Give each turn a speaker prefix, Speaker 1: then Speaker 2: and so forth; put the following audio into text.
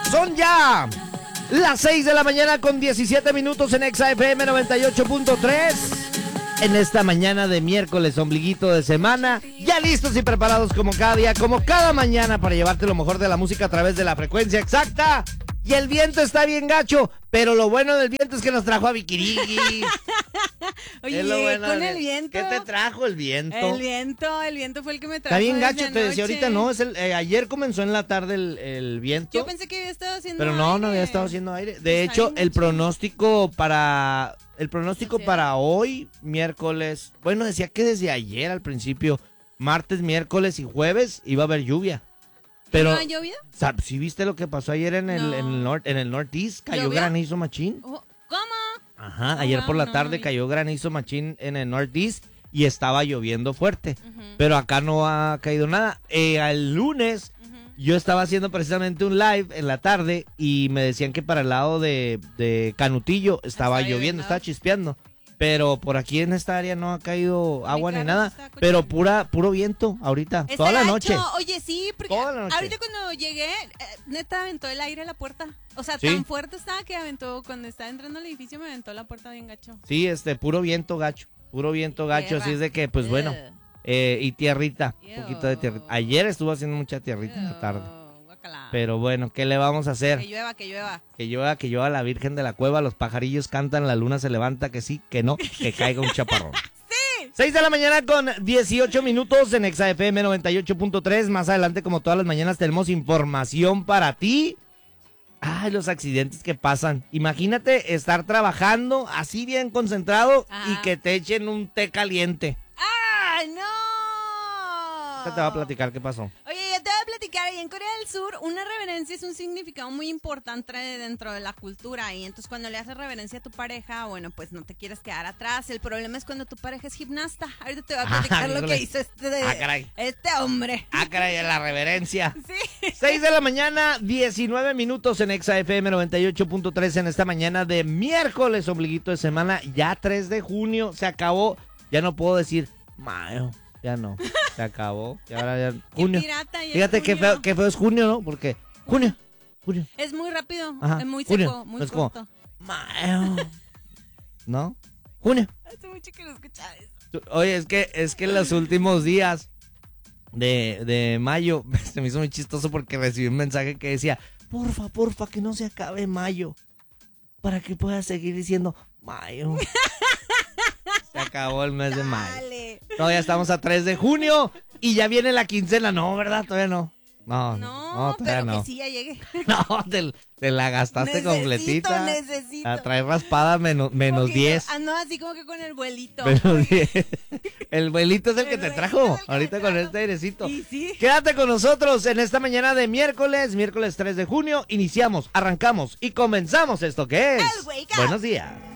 Speaker 1: Son ya las 6 de la mañana con 17 minutos en Exa FM 98.3. En esta mañana de miércoles, ombliguito de semana, ya listos y preparados como cada día, como cada mañana, para llevarte lo mejor de la música a través de la frecuencia exacta. Y el viento está bien gacho, pero lo bueno del viento es que nos trajo a Vikirigi.
Speaker 2: Oye,
Speaker 1: bueno
Speaker 2: con el viento.
Speaker 1: ¿Qué te trajo el viento?
Speaker 2: El viento fue el que me trajo.
Speaker 1: Está bien gacho,
Speaker 2: desde
Speaker 1: te decía
Speaker 2: anoche.
Speaker 1: ahorita, no, ayer comenzó en la tarde el viento.
Speaker 2: Yo pensé que había estado haciendo
Speaker 1: Pero
Speaker 2: aire.
Speaker 1: no había estado haciendo aire. De
Speaker 2: Pues
Speaker 1: hecho,
Speaker 2: está
Speaker 1: el
Speaker 2: bien
Speaker 1: pronóstico para
Speaker 2: ¿Sí?
Speaker 1: para hoy, miércoles, bueno, decía que desde ayer al principio, martes, miércoles y jueves iba a haber lluvia. Pero,
Speaker 2: ¿No ha llovido?
Speaker 1: ¿sí viste lo que pasó ayer en el Northeast? Cayó
Speaker 2: ¿Llovió?
Speaker 1: granizo machín.
Speaker 2: Oh, ¿cómo?
Speaker 1: Ajá, ayer por la
Speaker 2: no,
Speaker 1: tarde
Speaker 2: no vi.
Speaker 1: cayó granizo machín en el Northeast y estaba lloviendo fuerte. Pero acá no ha caído nada. Al lunes yo estaba haciendo precisamente un live en la tarde y me decían que para el lado de Canutillo estaba lloviendo, estaba chispeando. Pero por aquí en esta área no ha caído agua ni nada. Pero puro viento ahorita,
Speaker 2: Está
Speaker 1: toda la
Speaker 2: gacho.
Speaker 1: noche.
Speaker 2: Oye, sí, porque
Speaker 1: Toda la noche.
Speaker 2: ahorita cuando llegué, neta aventó el aire a la puerta. O sea,
Speaker 1: ¿Sí?
Speaker 2: tan fuerte estaba que aventó, cuando estaba entrando al edificio me aventó la puerta bien gacho.
Speaker 1: Sí, puro viento gacho,
Speaker 2: Tierra.
Speaker 1: así es de que, pues bueno, y tierrita, un poquito de tierrita. Ayer estuvo haciendo mucha tierrita en la tarde.
Speaker 2: Guácala.
Speaker 1: Pero bueno, ¿qué le vamos a hacer?
Speaker 2: Que llueva, que llueva.
Speaker 1: Que llueva la Virgen de la Cueva, los pajarillos cantan, la luna se levanta, que sí, que no, que caiga un chaparrón.
Speaker 2: ¡Sí!
Speaker 1: 6 de la mañana con 18 minutos en Exa FM 98.3. Más adelante, como todas las mañanas, tenemos información para ti. Ay, los accidentes que pasan. Imagínate estar trabajando así bien concentrado y
Speaker 2: Ajá.
Speaker 1: que te echen un té caliente.
Speaker 2: ¡Ay, no!
Speaker 1: Ahorita te va a platicar qué pasó.
Speaker 2: Oye, ya te voy a platicar, y en Corea del Sur una reverencia es un significado muy importante dentro de la cultura, y entonces cuando le haces reverencia a tu pareja, bueno, pues no te quieres quedar atrás. El problema es cuando tu pareja es gimnasta. Ahorita te voy a platicar lo
Speaker 1: híjole.
Speaker 2: que hizo
Speaker 1: Caray.
Speaker 2: este hombre.
Speaker 1: Caray, la reverencia.
Speaker 2: Sí.
Speaker 1: 6 de la mañana, 19 minutos en Exa FM 98.3 en esta mañana de miércoles, ombliguito de semana, ya 3 de junio, se acabó, ya no puedo decir mayo, ya no, se acabó, y ahora ya junio.
Speaker 2: Pirata, ya es
Speaker 1: Fíjate
Speaker 2: junio.
Speaker 1: qué feo es junio, ¿no? Porque junio.
Speaker 2: Es muy rápido,
Speaker 1: Ajá,
Speaker 2: es muy
Speaker 1: junio,
Speaker 2: seco, muy
Speaker 1: es como-
Speaker 2: corto.
Speaker 1: Mayo. ¿No? Junio.
Speaker 2: Hace mucho que no escuchaba eso.
Speaker 1: Oye, es que en los últimos días de mayo se me hizo muy chistoso porque recibí un mensaje que decía, porfa, que no se acabe mayo, para que pueda seguir diciendo mayo. Se acabó el mes de mayo.
Speaker 2: Dale.
Speaker 1: Todavía estamos a 3 de junio y ya viene la quincena. No, ¿verdad? Todavía no. No, todavía
Speaker 2: pero
Speaker 1: no.
Speaker 2: que sí ya llegue.
Speaker 1: No, te la gastaste completita.
Speaker 2: Necesito.
Speaker 1: La traes raspada menos
Speaker 2: Poquito.
Speaker 1: 10.
Speaker 2: Ah, no, así como que con el vuelito.
Speaker 1: Menos 10. El vuelito es el que
Speaker 2: El
Speaker 1: te
Speaker 2: vuelito
Speaker 1: trajo.
Speaker 2: es el que
Speaker 1: Ahorita
Speaker 2: me
Speaker 1: con
Speaker 2: trajo.
Speaker 1: este airecito.
Speaker 2: Y sí.
Speaker 1: Quédate con nosotros en esta mañana de miércoles 3 de junio. Iniciamos, arrancamos y comenzamos esto que es.
Speaker 2: El Wake Up.
Speaker 1: Buenos días.